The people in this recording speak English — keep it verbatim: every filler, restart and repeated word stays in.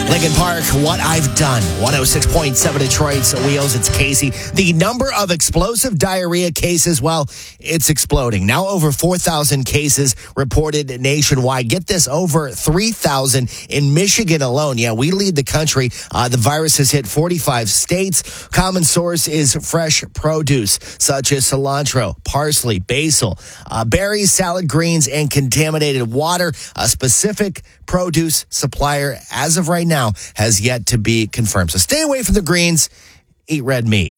Lincoln Park, What I've Done. one oh six point seven Detroit's Wheels. It's Casey. The number of explosive diarrhea cases, well, it's exploding. Now over four thousand cases reported nationwide. Get this, over three thousand in Michigan alone. Yeah, we lead the country. Uh, the virus has hit forty-five states. Common source is fresh produce, such as cilantro, parsley, basil, uh, berries, salad greens, and contaminated water. A specific produce supplier, as of right now, has yet to be confirmed. So stay away from the greens, eat red meat.